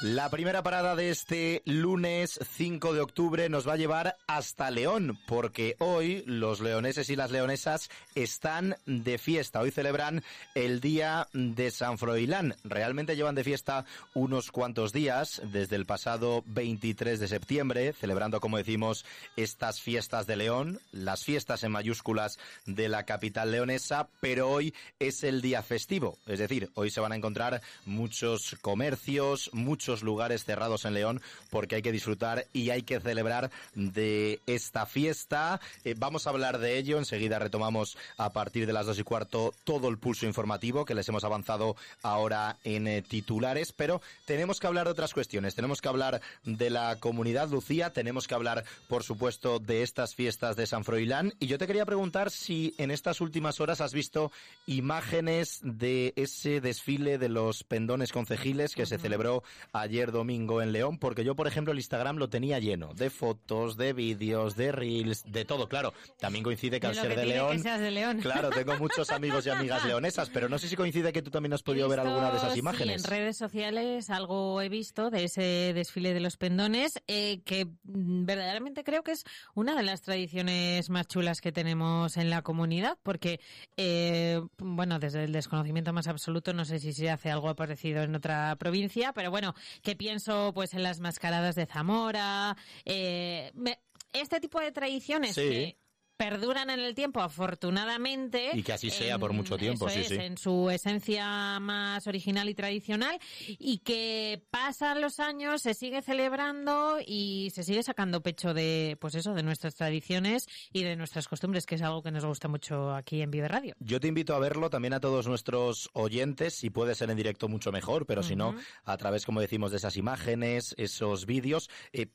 La primera parada de este lunes 5 de octubre nos va a llevar hasta León, porque hoy los leoneses y las leonesas están de fiesta. Hoy celebran el Día de San Froilán. Realmente llevan de fiesta unos cuantos días, desde el pasado 23 de septiembre, celebrando, como decimos, estas fiestas de León, las fiestas en mayúsculas de la capital leonesa, pero hoy es el día festivo. Es decir, hoy se van a encontrar muchos comercios, muchos lugares cerrados en León, porque hay que disfrutar y hay que celebrar de esta fiesta. Vamos a hablar de ello, enseguida retomamos a partir de las 2:15 todo el pulso informativo que les hemos avanzado ahora en titulares, pero tenemos que hablar de otras cuestiones, tenemos que hablar de la comunidad, Lucía, tenemos que hablar, por supuesto, de estas fiestas de San Froilán, y yo te quería preguntar si en estas últimas horas has visto imágenes de ese desfile de los pendones concejiles que se celebró ayer domingo en León, porque yo, por ejemplo, el Instagram lo tenía lleno de fotos, de vídeos, de reels, de todo. Claro, también coincide que al ser de León, claro, tengo muchos amigos y amigas leonesas, pero no sé si coincide que tú también has podido ver alguna de esas imágenes. Sí, en redes sociales algo he visto de ese desfile de los pendones, que verdaderamente creo que es una de las tradiciones más chulas que tenemos en la comunidad, porque, bueno, desde el desconocimiento más absoluto, no sé si se hace algo parecido en otra provincia, pero bueno, que pienso pues en las mascaradas de Zamora, este tipo de tradiciones que perduran en el tiempo, afortunadamente. Y que así sea por mucho tiempo, en su esencia más original y tradicional, y que pasan los años, se sigue celebrando y se sigue sacando pecho de, pues eso, de nuestras tradiciones y de nuestras costumbres, que es algo que nos gusta mucho aquí en Vive Radio. Yo te invito a verlo también a todos nuestros oyentes, si puede ser en directo mucho mejor, pero si no, a través, como decimos, de esas imágenes, esos vídeos,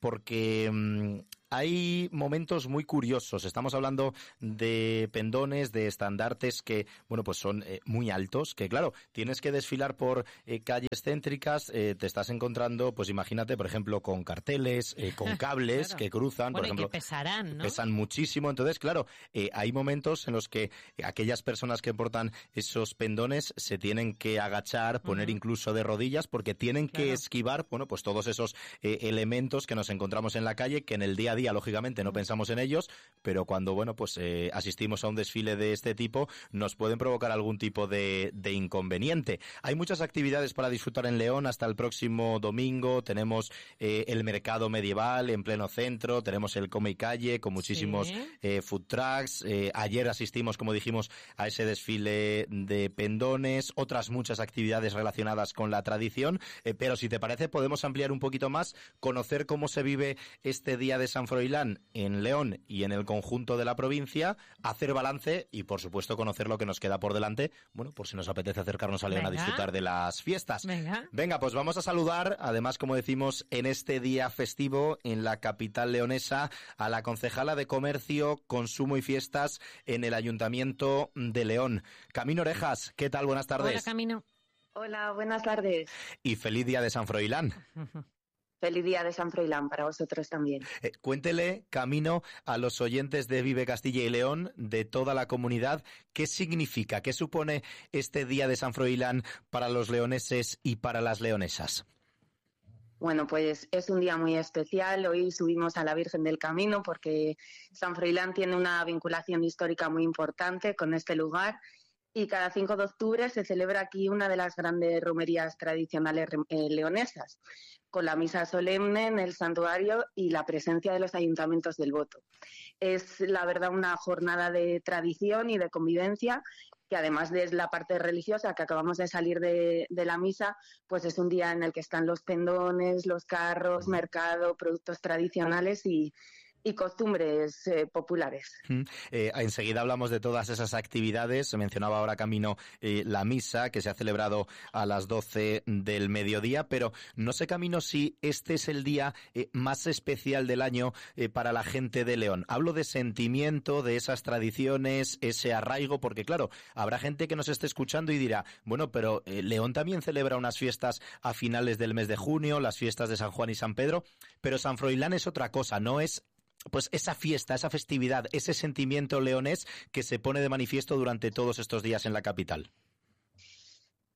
porque hay momentos muy curiosos. Estamos hablando de pendones, de estandartes que, bueno, pues son muy altos, que claro, tienes que desfilar por calles céntricas, te estás encontrando, pues imagínate, por ejemplo, con carteles, con cables claro, que cruzan, bueno, por ejemplo. Que pesarán, ¿no? Pesan muchísimo. Entonces, claro, hay momentos en los que aquellas personas que portan esos pendones se tienen que agachar, poner incluso de rodillas, porque tienen que esquivar, bueno, pues todos esos elementos que nos encontramos en la calle, que en el día a día, lógicamente, no pensamos en ellos, pero cuando, bueno, pues asistimos a un desfile de este tipo, nos pueden provocar algún tipo de inconveniente. Hay muchas actividades para disfrutar en León hasta el próximo domingo. Tenemos el mercado medieval en pleno centro, tenemos el Come y Calle con muchísimos food trucks. Ayer asistimos, como dijimos, a ese desfile de pendones, otras muchas actividades relacionadas con la tradición, pero si te parece podemos ampliar un poquito más, conocer cómo se vive este día de San Froilán en León y en el conjunto de la provincia, hacer balance y, por supuesto, conocer lo que nos queda por delante, bueno, por si nos apetece acercarnos a León a disfrutar de las fiestas. Venga, pues vamos a saludar, además, como decimos, en este día festivo en la capital leonesa, a la concejala de Comercio, Consumo y Fiestas en el Ayuntamiento de León. Camino Orejas, ¿qué tal? Buenas tardes. Hola, Camino. Hola, buenas tardes. Y feliz día de San Froilán. Feliz día de San Froilán para vosotros también. Cuéntele, Camino, a los oyentes de Vive Castilla y León, de toda la comunidad, qué significa, qué supone este día de San Froilán para los leoneses y para las leonesas. Bueno, pues es un día muy especial. Hoy subimos a la Virgen del Camino porque San Froilán tiene una vinculación histórica muy importante con este lugar. Y cada 5 de octubre se celebra aquí una de las grandes romerías tradicionales leonesas, con la misa solemne en el santuario y la presencia de los ayuntamientos del voto. Es, la verdad, una jornada de tradición y de convivencia, que además de la parte religiosa, que acabamos de salir de la misa, pues es un día en el que están los pendones, los carros, mercado, productos tradicionales y costumbres populares. Enseguida hablamos de todas esas actividades. Se mencionaba ahora, Camino, la misa que se ha celebrado a las 12 del mediodía, pero no sé, Camino, si este es el día más especial del año para la gente de León. Hablo de sentimiento, de esas tradiciones, ese arraigo, porque claro, habrá gente que nos esté escuchando y dirá, bueno, pero León también celebra unas fiestas a finales del mes de junio, las fiestas de San Juan y San Pedro, pero San Froilán es otra cosa, no es pues esa fiesta, esa festividad, ese sentimiento leonés que se pone de manifiesto durante todos estos días en la capital.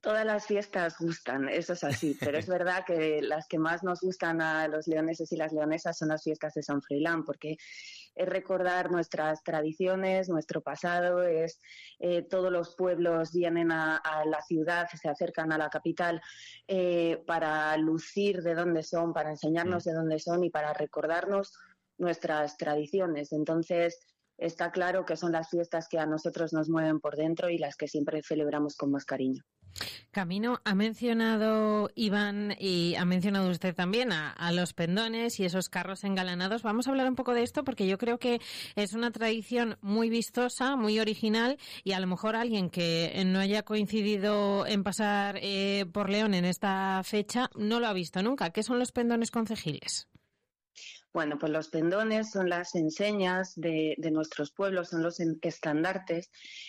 Todas las fiestas gustan, eso es así, pero es verdad que las que más nos gustan a los leoneses y las leonesas son las fiestas de San Froilán, porque es recordar nuestras tradiciones, nuestro pasado, todos los pueblos vienen a la ciudad, se acercan a la capital para lucir de dónde son, para enseñarnos de dónde son y para recordarnos nuestras tradiciones. Entonces, está claro que son las fiestas que a nosotros nos mueven por dentro y las que siempre celebramos con más cariño. Camino, ha mencionado Iván y ha mencionado usted también a los pendones y esos carros engalanados. Vamos a hablar un poco de esto porque yo creo que es una tradición muy vistosa, muy original y a lo mejor alguien que no haya coincidido en pasar por León en esta fecha no lo ha visto nunca. ¿Qué son los pendones concejiles? Bueno, pues los pendones son las enseñas de nuestros pueblos, son los estandartes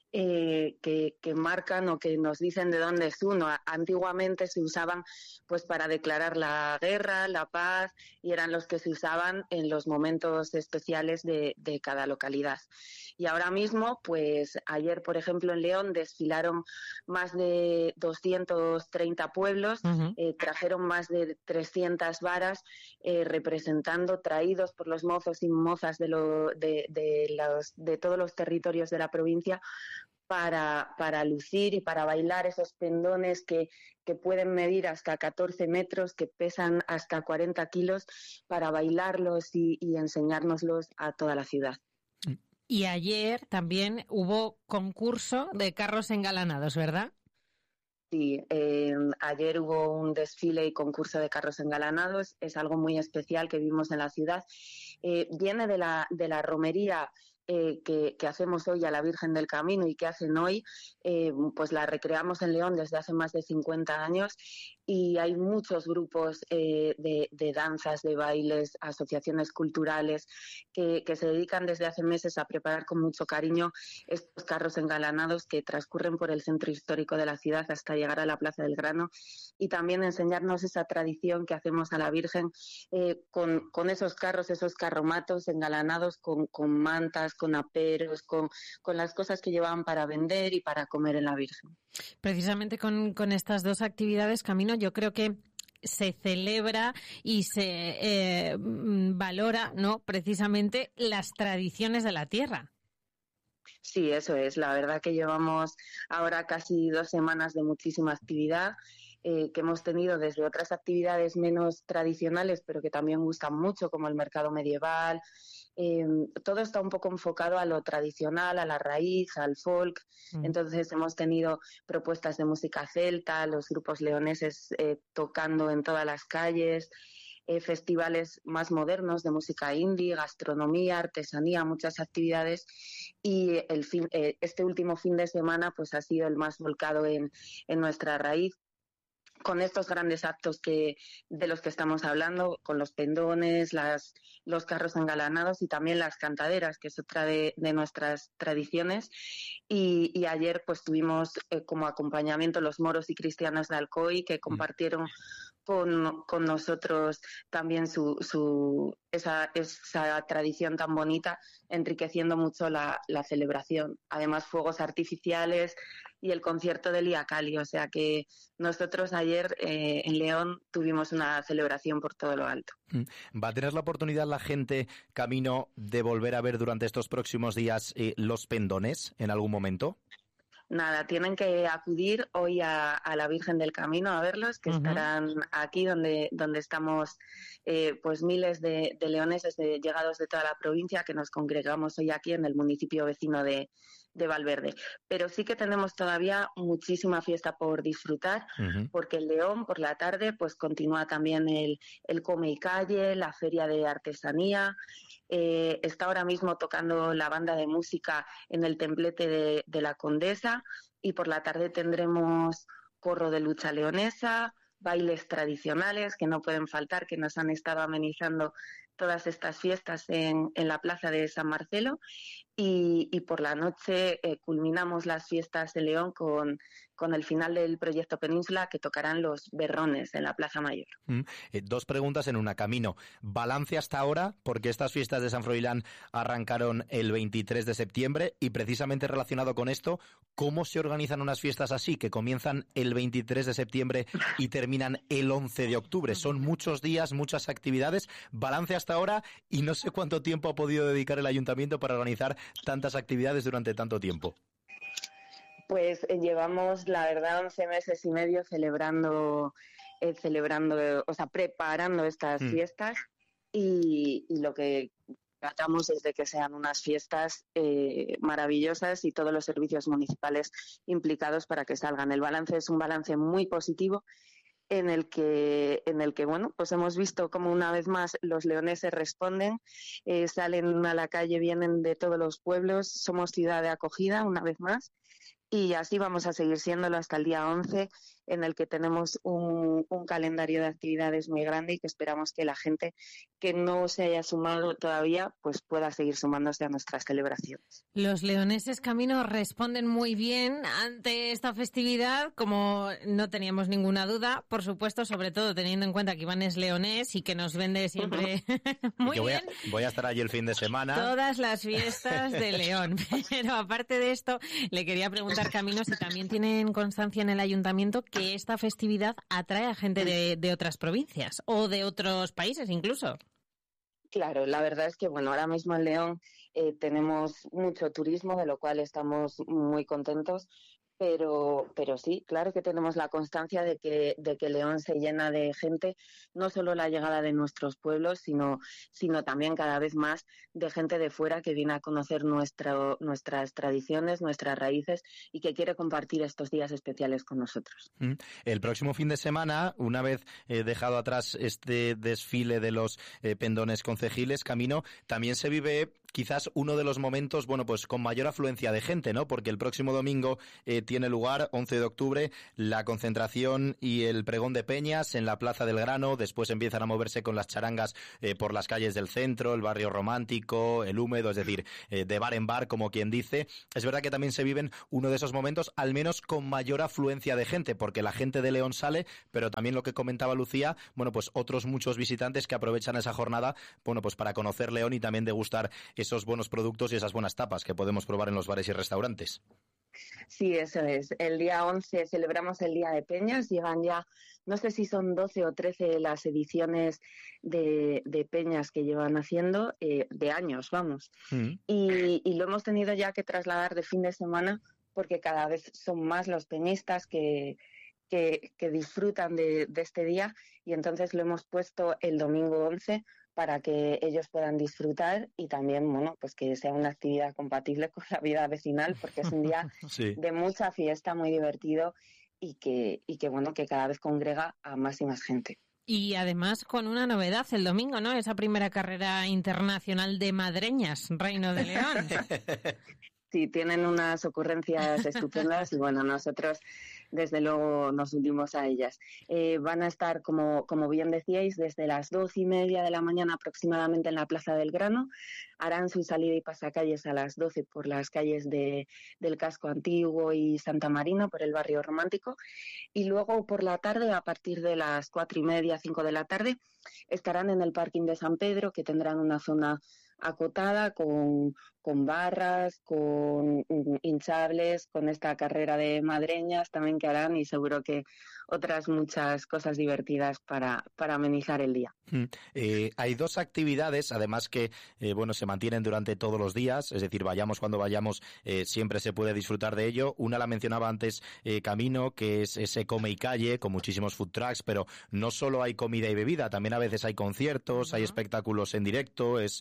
que marcan o que nos dicen de dónde es uno. Antiguamente se usaban pues para declarar la guerra, la paz, y eran los que se usaban en los momentos especiales de cada localidad. Y ahora mismo, pues ayer, por ejemplo, en León desfilaron más de 230 pueblos, trajeron más de 300 varas traídos por los mozos y mozas de todos los territorios de la provincia para lucir y para bailar esos pendones que pueden medir hasta 14 metros, que pesan hasta 40 kilos, para bailarlos y enseñárnoslos a toda la ciudad. Y ayer también hubo concurso de carros engalanados, ¿verdad? Sí, ayer hubo un desfile y concurso de carros engalanados. Es algo muy especial que vimos en la ciudad. Viene de la romería que hacemos hoy a la Virgen del Camino y que hacen hoy, pues la recreamos en León desde hace más de 50 años y hay muchos grupos de danzas, de bailes, asociaciones culturales que se dedican desde hace meses a preparar con mucho cariño estos carros engalanados que transcurren por el centro histórico de la ciudad hasta llegar a la Plaza del Grano y también enseñarnos esa tradición que hacemos a la Virgen con esos carros, esos carromatos engalanados con mantas, con aperos, con las cosas que llevaban para vender y para comer en la Virgen. Precisamente con estas dos actividades, Camino, yo creo que se celebra y se valora, ¿no?, precisamente las tradiciones de la tierra. Sí, eso es. La verdad que llevamos ahora casi 2 semanas de muchísima actividad que hemos tenido desde otras actividades menos tradicionales, pero que también gustan mucho, como el mercado medieval. Todo está un poco enfocado a lo tradicional, a la raíz, al folk. Entonces hemos tenido propuestas de música celta, los grupos leoneses tocando en todas las calles, festivales más modernos de música indie, gastronomía, artesanía, muchas actividades. Y este último fin de semana pues ha sido el más volcado en nuestra raíz, con estos grandes actos de los que estamos hablando, con los pendones, los carros engalanados y también las cantaderas, que es otra de nuestras tradiciones. Y ayer pues tuvimos como acompañamiento los moros y cristianos de Alcoy, que compartieron con nosotros también esa tradición tan bonita, enriqueciendo mucho la celebración. Además, fuegos artificiales y el concierto de Lía Cali. O sea que nosotros ayer en León tuvimos una celebración por todo lo alto. ¿Va a tener la oportunidad la gente, Camino, de volver a ver durante estos próximos días los pendones en algún momento? Nada, tienen que acudir hoy a la Virgen del Camino a verlos, que estarán aquí donde estamos pues miles de leoneses llegados de toda la provincia, que nos congregamos hoy aquí en el municipio vecino de Valverde. Pero sí que tenemos todavía muchísima fiesta por disfrutar, porque en León por la tarde pues continúa también el Come y Calle, la feria de artesanía. Está ahora mismo tocando la banda de música en el templete de la Condesa, y por la tarde tendremos corro de lucha leonesa, bailes tradicionales que no pueden faltar, que nos han estado amenizando todas estas fiestas en la plaza de San Marcelo y por la noche culminamos las fiestas de León con el final del proyecto Península, que tocarán los berrones en la Plaza Mayor. Dos preguntas en una, Camino. ¿Balance hasta ahora? Porque estas fiestas de San Froilán arrancaron el 23 de septiembre y precisamente relacionado con esto, ¿cómo se organizan unas fiestas así que comienzan el 23 de septiembre y terminan el 11 de octubre? Son muchos días, muchas actividades. Balance hasta ahora y no sé cuánto tiempo ha podido dedicar el ayuntamiento para organizar tantas actividades durante tanto tiempo. Pues llevamos, la verdad, 11 meses y medio preparando estas fiestas y lo que tratamos es de que sean unas fiestas maravillosas y todos los servicios municipales implicados para que salgan. El balance es un balance muy positivo en el que bueno, pues hemos visto cómo una vez más los leoneses responden, salen a la calle, vienen de todos los pueblos, somos ciudad de acogida una vez más. Y así vamos a seguir siéndolo hasta el día 11, en el que tenemos un calendario de actividades muy grande y que esperamos que la gente que no se haya sumado todavía pues pueda seguir sumándose a nuestras celebraciones. Los leoneses, Camino, responden muy bien ante esta festividad, como no teníamos ninguna duda, por supuesto, sobre todo teniendo en cuenta que Iván es leonés y que nos vende siempre muy bien. Voy a estar allí el fin de semana. Todas las fiestas de León. Pero aparte de esto, le quería preguntar, Camino, si también tienen constancia en el ayuntamiento que esta festividad atrae a gente de otras provincias o de otros países incluso. Claro, la verdad es que bueno, ahora mismo en León tenemos mucho turismo, de lo cual estamos muy contentos. Pero sí, claro que tenemos la constancia de que León se llena de gente, no solo la llegada de nuestros pueblos, sino también cada vez más de gente de fuera que viene a conocer nuestras tradiciones, nuestras raíces y que quiere compartir estos días especiales con nosotros. El próximo fin de semana, una vez dejado atrás este desfile de los pendones concejiles, Camino, también se vive quizás uno de los momentos, bueno, pues con mayor afluencia de gente, ¿no? Porque el próximo domingo tiene lugar, 11 de octubre, la concentración y el pregón de peñas en la Plaza del Grano. Después empiezan a moverse con las charangas por las calles del centro, el barrio romántico, el húmedo, es decir, de bar en bar, como quien dice. Es verdad que también se viven uno de esos momentos, al menos con mayor afluencia de gente, porque la gente de León sale, pero también lo que comentaba Lucía, bueno, pues otros muchos visitantes que aprovechan esa jornada, bueno, pues para conocer León y también degustar esos buenos productos y esas buenas tapas que podemos probar en los bares y restaurantes. Sí, eso es. El día 11 celebramos el Día de Peñas. Llegan ya, no sé si son 12 o 13 las ediciones de peñas que llevan haciendo, de años, vamos. Y lo hemos tenido ya que trasladar de fin de semana porque cada vez son más los peñistas que disfrutan de este día y entonces lo hemos puesto el domingo 11 para que ellos puedan disfrutar y también, bueno, pues que sea una actividad compatible con la vida vecinal, porque es un día sí, de mucha fiesta, muy divertido y que bueno, que cada vez congrega a más y más gente. Y además con una novedad el domingo, ¿no? Esa primera carrera internacional de madreñas, Reino de León. Sí, tienen unas ocurrencias estupendas y bueno, nosotros desde luego nos unimos a ellas. Van a estar, como bien decíais, desde las 12:30 de la mañana aproximadamente en la Plaza del Grano. Harán su salida y pasacalles a las 12 por las calles del Casco Antiguo y Santa Marina, por el barrio romántico. Y luego por la tarde, a partir de las 4:30, 5 de la tarde, estarán en el parking de San Pedro, que tendrán una zona acotada con barras, con hinchables, con esta carrera de madreñas también que harán y seguro que otras muchas cosas divertidas para amenizar el día. Hay dos actividades, además que bueno, se mantienen durante todos los días, es decir, vayamos cuando vayamos, siempre se puede disfrutar de ello. Una la mencionaba antes Camino, que es ese come y calle, con muchísimos food trucks, pero no solo hay comida y bebida, también a veces hay conciertos, hay espectáculos en directo, es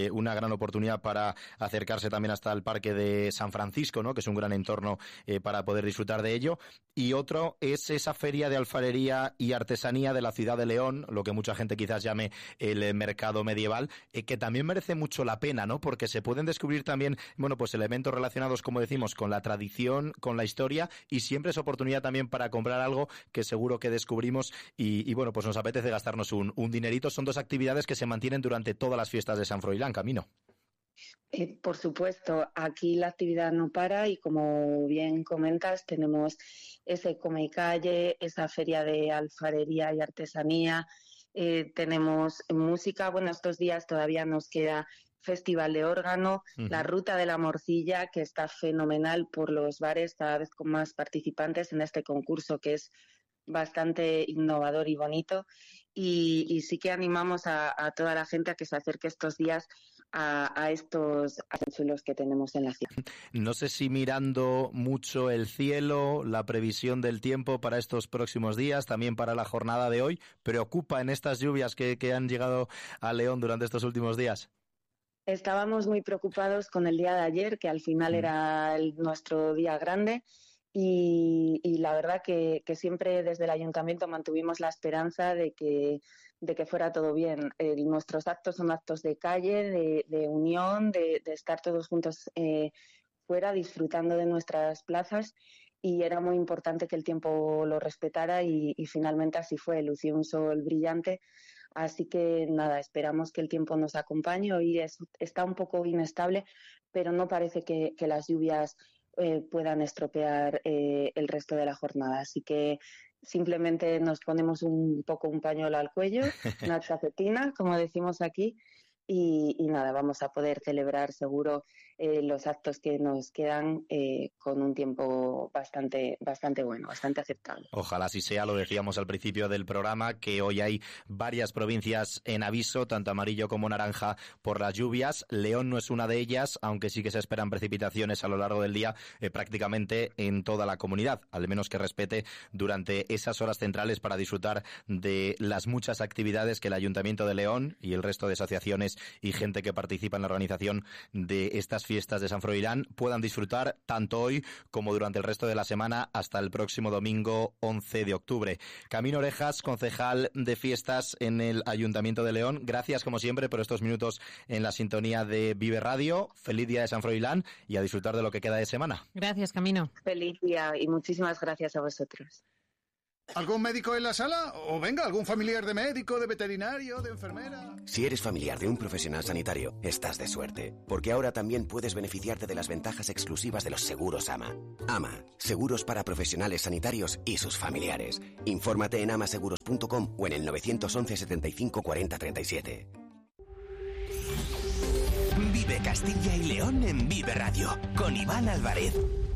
una gran oportunidad para acercarse también hasta el Parque de San Francisco, ¿no? Que es un gran entorno para poder disfrutar de ello. Y otro es esa feria de alfarería y artesanía de la ciudad de León, lo que mucha gente quizás llame el mercado medieval, que también merece mucho la pena, ¿no? Porque se pueden descubrir también, bueno, pues elementos relacionados, como decimos, con la tradición, con la historia, y siempre es oportunidad también para comprar algo que seguro que descubrimos y bueno, pues nos apetece gastarnos un dinerito. Son 2 actividades que se mantienen durante todas las fiestas de San Froilán, Camino. Por supuesto, aquí la actividad no para y como bien comentas, tenemos ese come y calle, esa feria de alfarería y artesanía, tenemos música, bueno, estos días todavía nos queda Festival de Órgano, la Ruta de la Morcilla, que está fenomenal por los bares, cada vez con más participantes en este concurso que es bastante innovador y bonito, y sí que animamos a toda la gente a que se acerque estos días a estos chulos que tenemos en la ciudad. No sé si mirando mucho el cielo, la previsión del tiempo para estos próximos días, también para la jornada de hoy, ¿preocupa en estas lluvias que han llegado a León durante estos últimos días? Estábamos muy preocupados con el día de ayer, que al final era nuestro día grande, y la verdad que siempre desde el ayuntamiento mantuvimos la esperanza de que fuera todo bien. Nuestros actos son actos de calle, de unión, de estar todos juntos fuera disfrutando de nuestras plazas, y era muy importante que el tiempo lo respetara y finalmente así fue, lució un sol brillante. Así que nada, esperamos que el tiempo nos acompañe. Hoy está un poco inestable, pero no parece que las lluvias puedan estropear el resto de la jornada. Así que simplemente nos ponemos un pañuelo al cuello, una chacetina, como decimos aquí, y nada, vamos a poder celebrar seguro los actos que nos quedan con un tiempo bastante bueno, bastante aceptable. Ojalá así sea, lo decíamos al principio del programa, que hoy hay varias provincias en aviso, tanto amarillo como naranja, por las lluvias. León no es una de ellas, aunque sí que se esperan precipitaciones a lo largo del día prácticamente en toda la comunidad, al menos que respete durante esas horas centrales para disfrutar de las muchas actividades que el Ayuntamiento de León y el resto de asociaciones y gente que participa en la organización de estas fiestas de San Froilán puedan disfrutar tanto hoy como durante el resto de la semana hasta el próximo domingo 11 de octubre. Camino Orejas, concejal de fiestas en el Ayuntamiento de León, gracias como siempre por estos minutos en la sintonía de Vive Radio. Feliz día de San Froilán y a disfrutar de lo que queda de semana. Gracias, Camino. Feliz día y muchísimas gracias a vosotros. ¿Algún médico en la sala? O venga, algún familiar de médico, de veterinario, de enfermera. Si eres familiar de un profesional sanitario, estás de suerte, porque ahora también puedes beneficiarte de las ventajas exclusivas de los seguros AMA. AMA, seguros para profesionales sanitarios y sus familiares. Infórmate en amaseguros.com o en el 911 75 40 37. Vive Castilla y León en Vive Radio, con Iván Álvarez.